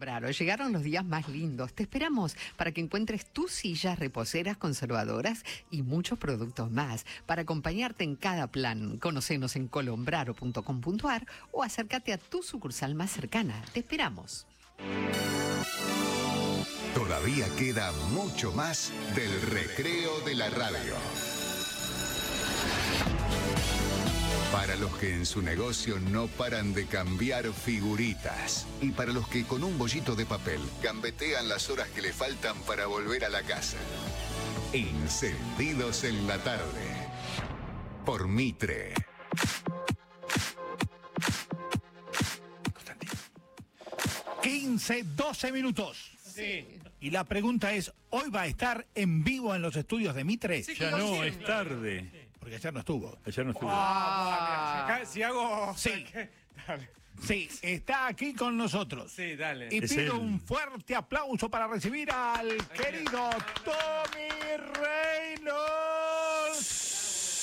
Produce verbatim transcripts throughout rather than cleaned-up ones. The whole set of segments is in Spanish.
Colombrar, llegaron los días más lindos. Te esperamos para que encuentres tus sillas reposeras conservadoras y muchos productos más para acompañarte en cada plan. Conocenos en colombraro punto com punto ar o acércate a tu sucursal más cercana. Te esperamos. Todavía queda mucho más del recreo de la radio. Para los que en su negocio no paran de cambiar figuritas. Y para los que con un bollito de papel gambetean las horas que le faltan para volver a la casa. Encendidos en la tarde. Por Mitre. quince, doce minutos. Sí. Y la pregunta es, ¿hoy va a estar en vivo en los estudios de Mitre? Sí, Ya no, es tarde. Porque ayer no estuvo. Ayer no estuvo. Ah, mira, si, hago... Sí. Dale. Sí, está aquí con nosotros. Sí, dale. Y Es pido él. un fuerte aplauso para recibir al querido Tommy Reynolds.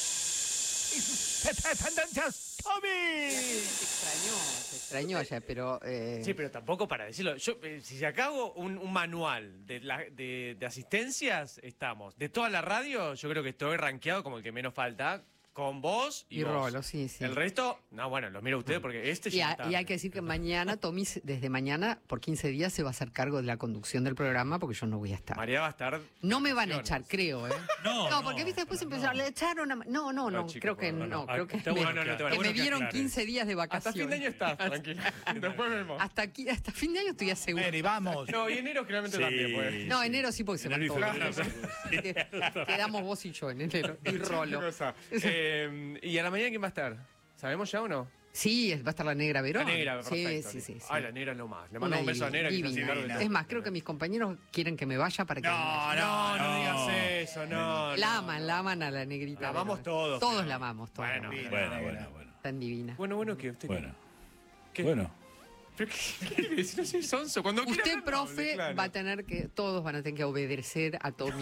Y sus tendencias, Tommy. Extrañó, se extrañó ya, pero... Eh... Sí, pero tampoco para decirlo. Yo, eh, si acá hago un, un manual de, la, de, de asistencias, estamos. De toda la radio, yo creo que estoy rankeado como el que menos falta. Con vos y, Y vos. Rolo, sí, sí. El resto, no, bueno, los miro ustedes porque este Y, ya a- está. y hay que decir que mañana, Tommy, se- desde mañana, por quince días, se va a hacer cargo de la conducción del programa porque yo no voy a estar. María va a estar... No me van a echar, creo, ¿eh? No, No, porque no, viste, después no, empezaron, no. le echaron a... No, no, no, No, chicos, creo que no, no, no. creo que Está me, bueno que- que no, me bueno que dieron aclares. quince días de Hasta vacaciones. fin de año estás, tranquilo. Después vemos. Hasta, aquí, hasta fin de año estoy asegurado. Mary, vamos. No, y enero generalmente Sí. también, pues. No, enero sí, porque se Enero va y todo. febrero. Quedamos vos y yo en enero. Y Qué Rolo. cosa. Eh, ¿Y a la mañana quién va a estar? ¿Sabemos ya o no? Sí, va a estar la negra Verón. La negra, sí, perfecto. sí, sí, sí. Ay, la negra es lo más. Le Una mando un beso a divina, negra. que está divina. haciendo cargo de Es todo. más, creo que mis compañeros quieren que me vaya para que No, me vaya. No, no, No. digas eso, no. La no. aman, la aman a la negrita. La amamos Verón. todos, Todos pero- la amamos, todos. Bueno, la amamos. Bueno, bueno, bueno. Tan divina. Bueno, bueno, ¿qué? ¿Usted Bueno. qué? Bueno. ¿Pero qué? ¿Qué? Si no soy sonso. Cuando quiera Usted, hablar, profe, hable, claro. va a tener que, todos van a tener que obedecer a Tommy.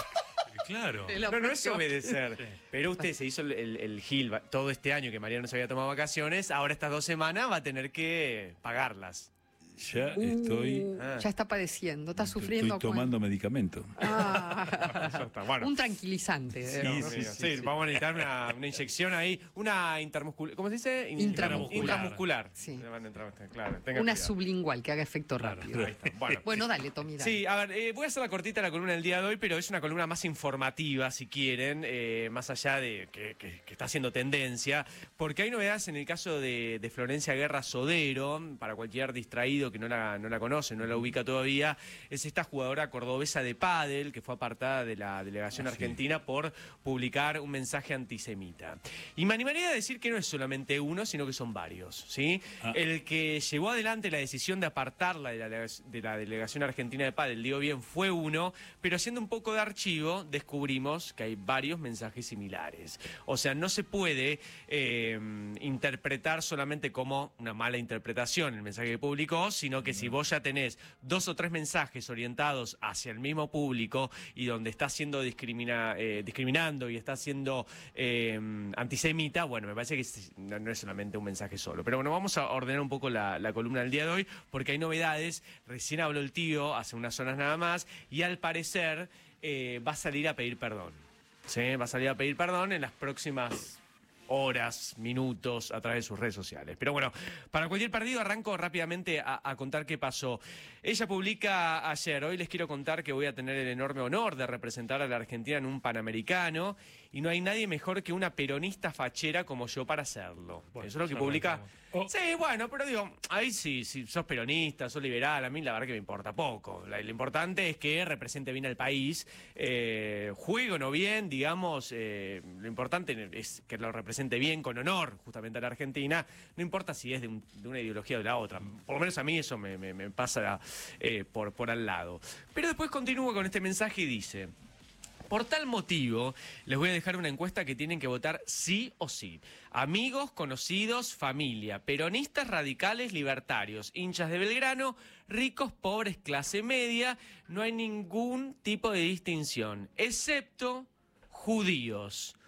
Claro. Es la No, no es próxima. obedecer. Pero usted se hizo el, el, el gil va- todo este año que María no se había tomado vacaciones. Ahora estas dos semanas va a tener que pagarlas. Ya estoy, Uh, Ah. Ya está padeciendo, está sufriendo. estoy tomando medicamento. Ah, Ya está, bueno. un tranquilizante. Sí, digamos. Sí, sí, sí, sí. vamos a necesitar una, una inyección ahí, una intermuscular. ¿Cómo se dice? In- Intramuscular. Intramuscular. Sí. Le van a entrar- claro, tenga Una cuidado. sublingual que haga efecto rápido. Ahí está. Bueno. Bueno, dale, Tommy, dale. Sí, a ver, eh, voy a hacer la cortita la columna del día de hoy, pero es una columna más informativa, si quieren, eh, más allá de que, que- que está haciendo tendencia, porque hay novedades en el caso de, de Florencia Guerra Sodero, para cualquier distraído que no la, no la conoce, no la ubica todavía, es esta jugadora cordobesa de pádel que fue apartada de la delegación Ah, sí. argentina por publicar un mensaje antisemita. Y me animaría a decir que no es solamente uno, sino que son varios, ¿sí? Ah. El que llevó adelante la decisión de apartarla de la, de la delegación argentina de pádel, digo bien, fue uno, pero haciendo un poco de archivo descubrimos que hay varios mensajes similares. O sea, no se puede eh, interpretar solamente como una mala interpretación el mensaje que publicó, sino que si vos ya tenés dos o tres mensajes orientados hacia el mismo público y donde está siendo discrimina, eh, discriminando y está siendo eh, antisemita, bueno, me parece que es- no, no es solamente un mensaje solo. Pero bueno, vamos a ordenar un poco la, la columna del día de hoy porque hay novedades. Recién habló el tío hace unas horas nada más y al parecer eh, va a salir a pedir perdón. ¿Sí? Va a salir a pedir perdón en las próximas horas, minutos, a través de sus redes sociales. Pero bueno, para cualquier partido arranco rápidamente a, a contar qué pasó. Ella publica ayer, hoy les quiero contar que voy a tener el enorme honor de representar a la Argentina en un Panamericano y no hay nadie mejor que una peronista fachera como yo para hacerlo. Bueno, Eso es lo que ya publica. arrancamos. Oh. Sí, bueno, pero digo, ahí sí, si sos peronista, sos liberal, a mí la verdad que me importa poco. La- lo importante es que represente bien al país, eh, juegue o no bien, digamos, eh, lo importante es que lo represente bien, con honor, justamente a la Argentina, no importa si es de, un- de una ideología o de la otra. Por lo menos a mí eso me, me- me pasa eh, por, por al lado. Pero después continúa con este mensaje y dice... Por tal motivo, les voy a dejar una encuesta que tienen que votar sí o sí. Amigos, conocidos, familia, peronistas, radicales, libertarios, hinchas de Belgrano, ricos, pobres, clase media. No hay ningún tipo de distinción, excepto judíos.